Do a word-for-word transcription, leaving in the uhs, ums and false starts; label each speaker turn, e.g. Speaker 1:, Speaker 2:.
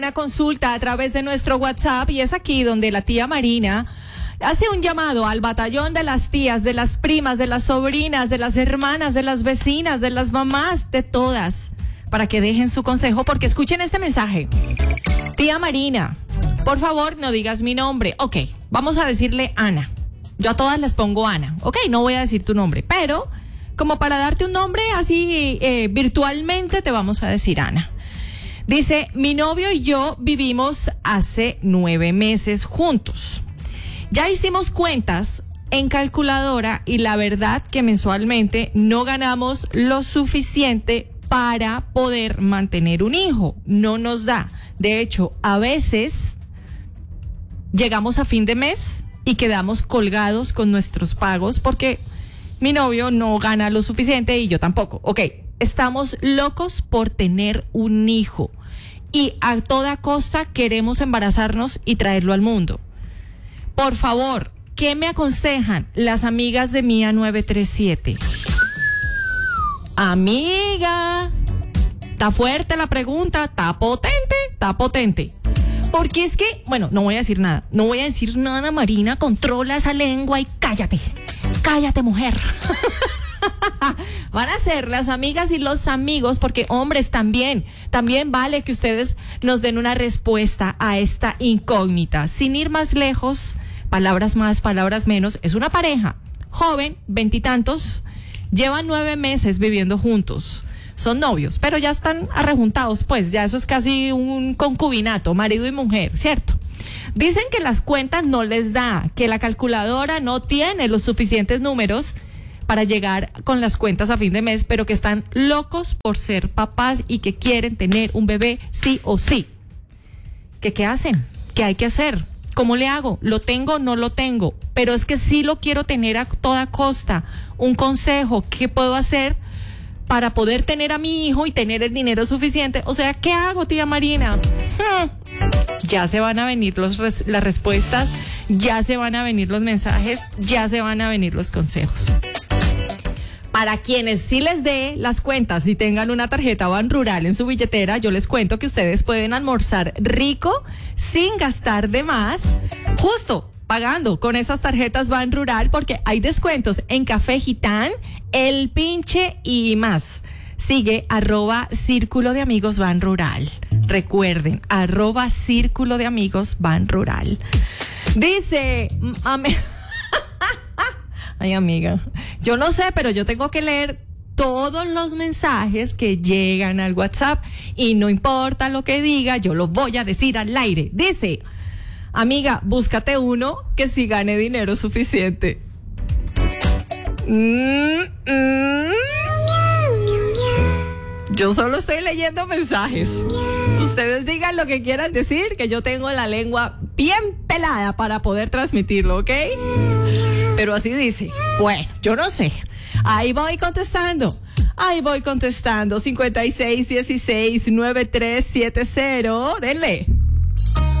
Speaker 1: Una consulta a través de nuestro WhatsApp y es aquí donde la tía Marina hace un llamado al batallón de las tías, de las primas, de las sobrinas, de las hermanas, de las vecinas, de las mamás, de todas, para que dejen su consejo, porque escuchen este mensaje. Tía Marina, por favor no digas mi nombre. Ok, vamos a decirle Ana. Yo a todas les pongo Ana. Ok, no voy a decir tu nombre, pero como para darte un nombre así eh, virtualmente te vamos a decir Ana. Dice, mi novio y yo vivimos hace nueve meses juntos. Ya hicimos cuentas en calculadora y la verdad que mensualmente no ganamos lo suficiente para poder mantener un hijo. No nos da. De hecho, a veces llegamos a fin de mes y quedamos colgados con nuestros pagos porque mi novio no gana lo suficiente y yo tampoco. Ok, estamos locos por tener un hijo y a toda costa queremos embarazarnos y traerlo al mundo. Por favor, ¿qué me aconsejan las amigas de Mía nueve tres siete? Amiga, está fuerte la pregunta, está potente, está potente. Porque es que, bueno, no voy a decir nada, no voy a decir nada, Marina, controla esa lengua y cállate, cállate, mujer. Van a ser las amigas y los amigos, porque hombres también, también vale que ustedes nos den una respuesta a esta incógnita. Sin ir más lejos, palabras más, palabras menos, es una pareja joven, veintitantos, llevan nueve meses viviendo juntos. Son novios, pero ya están arrejuntados, pues ya eso es casi un concubinato, marido y mujer, ¿cierto? Dicen que las cuentas no les da, que la calculadora no tiene los suficientes números para llegar con las cuentas a fin de mes, pero que están locos por ser papás y que quieren tener un bebé sí o sí. ¿Qué, qué hacen? ¿Qué hay que hacer? ¿Cómo le hago? ¿Lo tengo o no lo tengo? Pero es que sí lo quiero tener a toda costa. Un consejo, ¿qué puedo hacer para poder tener a mi hijo y tener el dinero suficiente? O sea, ¿qué hago, tía Marina? Hmm. Ya se van a venir los res- las respuestas, ya se van a venir los mensajes, ya se van a venir los consejos. Para quienes sí les dé las cuentas y tengan una tarjeta Ban Rural en su billetera, yo les cuento que ustedes pueden almorzar rico sin gastar de más, justo pagando con esas tarjetas Ban Rural, porque hay descuentos en Café Gitán, El Pinche y más. Sigue arroba Círculo de Amigos Ban Rural. Recuerden, arroba Círculo de Amigos Ban Rural. Dice... Am- Ay, amiga, yo no sé, pero yo tengo que leer todos los mensajes que llegan al WhatsApp y no importa lo que diga, yo lo voy a decir al aire. Dice, amiga, búscate uno que sí gane dinero suficiente. Mm, mm. Yo solo estoy leyendo mensajes. Ustedes digan lo que quieran decir, que yo tengo la lengua bien pelada para poder transmitirlo, ¿ok? Pero así dice. Bueno, yo no sé. Ahí voy contestando. Ahí voy contestando. cincuenta y seis dieciséis noventa y tres setenta. Denle.